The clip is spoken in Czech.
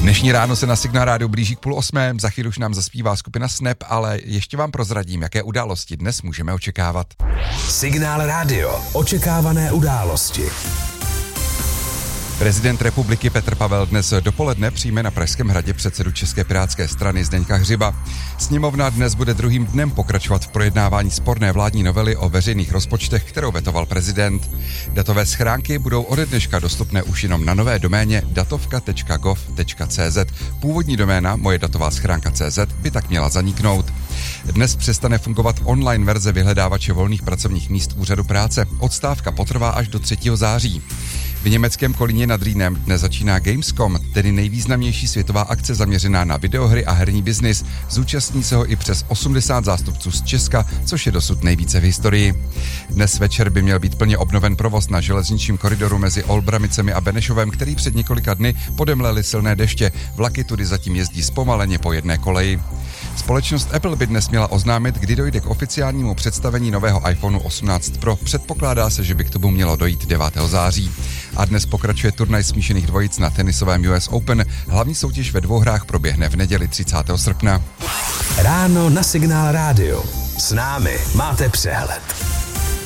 Dnešní ráno se na Signál rádiu blíží k 7:30, za chvíli už nám zaspívá skupina Snap, ale ještě vám prozradím, jaké události dnes můžeme očekávat. Signál rádio, očekávané události. Prezident republiky Petr Pavel dnes dopoledne přijme na Pražském hradě předsedu České pirátské strany Zdeňka Hřiba. Sněmovna dnes bude druhým dnem pokračovat v projednávání sporné vládní novely o veřejných rozpočtech, kterou vetoval prezident. Datové schránky budou ode dneška dostupné už jenom na nové doméně datovka.gov.cz. Původní doména moje datová schránka.cz by tak měla zaniknout. Dnes přestane fungovat online verze vyhledávače volných pracovních míst úřadu práce. Odstávka potrvá až do 3. září. V německém Kolíně nad Rýnem dnes začíná Gamescom, tedy nejvýznamnější světová akce zaměřená na videohry a herní biznis. Zúčastní se ho i přes 80 zástupců z Česka, což je dosud nejvíce v historii. Dnes večer by měl být plně obnoven provoz na železničním koridoru mezi Olbramicemi a Benešovem, který před několika dny podemlely silné deště. Vlaky tudy zatím jezdí zpomaleně po jedné koleji. Společnost Apple by dnes měla oznámit, kdy dojde k oficiálnímu představení nového iPhone 18 Pro. Předpokládá se, že by k tomu mělo dojít 9. září. A dnes pokračuje turnaj smíšených dvojic na tenisovém US Open. Hlavní soutěž ve 2 hrách proběhne v neděli 30. srpna. Ráno na Signál rádio. S námi máte přehled.